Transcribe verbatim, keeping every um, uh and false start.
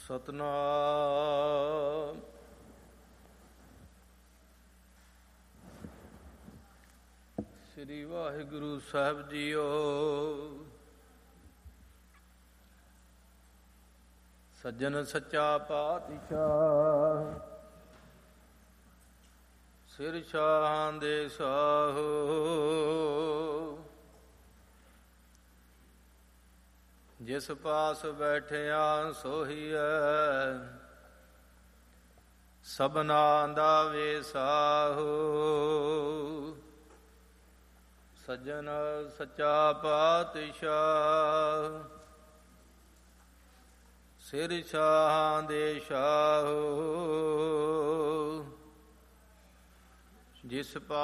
ਸਤਨਾਮ। ਸ੍ਰੀ ਵਾਹਿਗੁਰੂ ਸਾਹਿਬ JIO. ਸੱਜਣ ਸੱਚਾ ਪਾਤਸ਼ਾਹ, ਸਿਰ ਸ਼ਾਹਾਂ ਦੇ ਸਾਹੋ। ਜਿਸ ਪਾਸ ਬੈਠਿਆ ਸੋਹੀਐ, ਸਭਨਾ ਦਾ ਵੇਸਾਹੋ। ਸੱਜਣ ਸੱਚਾ ਪਾਤਸ਼ਾਹ, ਸਿਰ ਸ਼ਾਹਾਂ ਦੇ ਸ਼ਾਹੋ। ਜਿਸ ਪਾ